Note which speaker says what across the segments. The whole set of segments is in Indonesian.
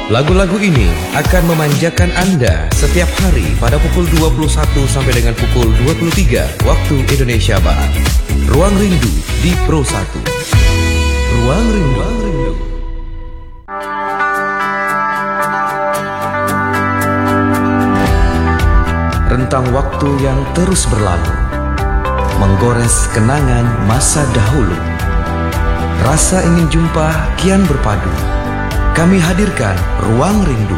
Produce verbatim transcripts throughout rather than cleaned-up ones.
Speaker 1: Lagu-lagu ini akan memanjakan Anda setiap hari pada pukul dua puluh satu sampai dengan pukul dua puluh tiga waktu Indonesia Barat. Ruang Rindu di Pro satu. Ruang Rindu. Ruang Rindu. Rentang waktu yang terus berlalu, menggores kenangan masa dahulu. Rasa ingin jumpa kian berpadu. Kami hadirkan Ruang Rindu.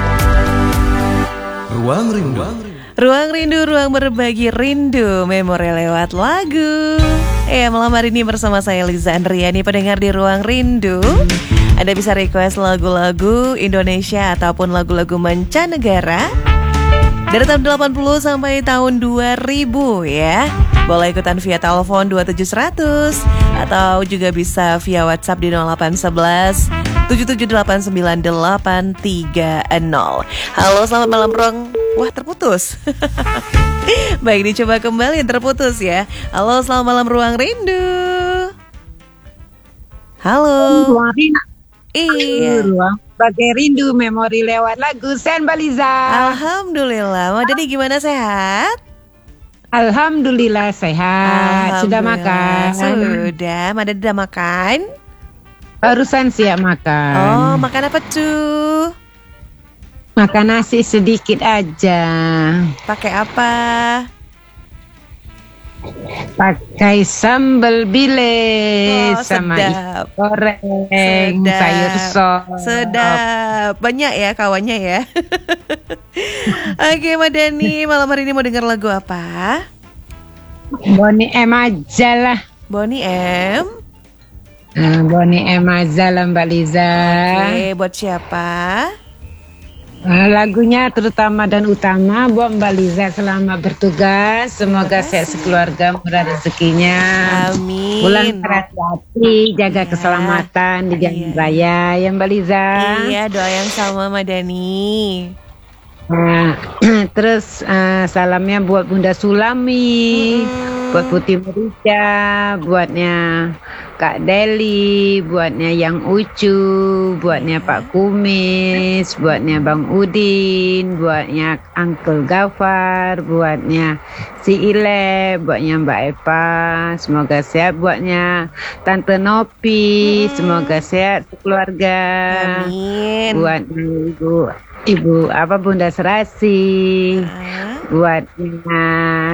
Speaker 1: Ruang Rindu.
Speaker 2: Ruang Rindu, ruang berbagi rindu, memori lewat lagu. Ya, malam hari ini bersama saya Liza Andriani, pendengar di Ruang Rindu. Anda bisa request lagu-lagu Indonesia ataupun lagu-lagu mancanegara dari tahun delapan puluh sampai tahun dua ribu ya. Boleh ikutan via telepon dua tujuh seratus atau juga bisa via WhatsApp di nol delapan satu satu tujuh tujuh delapan sembilan delapan tiga nol. Halo, selamat malam Rong. Wah, terputus. Baik, dicoba kembali, terputus ya. Halo, selamat malam Ruang Rindu. Halo.
Speaker 3: Ruang Rindu.
Speaker 2: Iya.
Speaker 3: Ruang bagai rindu, memori lewat lagu Sen Baliza.
Speaker 2: Alhamdulillah. Madani gimana, sehat?
Speaker 3: Alhamdulillah sehat. Sudah makan?
Speaker 2: Sudah. Madani sudah makan?
Speaker 3: Barusan siap makan.
Speaker 2: Oh, makan apa tuh?
Speaker 3: Makan nasi sedikit aja.
Speaker 2: Pakai apa?
Speaker 3: Pakai sambal bile
Speaker 2: Oh,
Speaker 3: sama
Speaker 2: sedap.
Speaker 3: ikan goreng,
Speaker 2: Sedap.
Speaker 3: sayur sop.
Speaker 2: Sedap. Banyak ya kawannya ya. Oke, Madani, malam hari ini mau dengar lagu apa?
Speaker 3: Boni M aja lah.
Speaker 2: Boni M.
Speaker 3: Nah, Boni M aja lah Mbak Liza.
Speaker 2: Oke, buat siapa?
Speaker 3: Nah, lagunya terutama dan utama buat Mbak Liza selama bertugas. Semoga sehat sekeluarga, murah rezekinya.
Speaker 2: Amin.
Speaker 3: Pulang hati-hati, jaga
Speaker 2: Ya.
Speaker 3: keselamatan di jalan
Speaker 2: Iya.
Speaker 3: raya ya Mbak Liza.
Speaker 2: Iya, doa yang sama Madani.
Speaker 3: Nah, terus uh, salamnya buat Bunda Sulami,
Speaker 2: Hmm.
Speaker 3: buat Putih Merica, buatnya Kak Deli, buatnya Yang Ucu, buatnya Pak Kumis, buatnya Bang Udin, buatnya Uncle Gafar, buatnya si Ile, buatnya Mbak Eva, semoga sehat, buatnya Tante Nopi,
Speaker 2: Hmm.
Speaker 3: semoga sehat keluarga.
Speaker 2: Amin.
Speaker 3: Buatnya Ibu Ibu apa Bunda Serasi,
Speaker 2: Ah.
Speaker 3: buatnya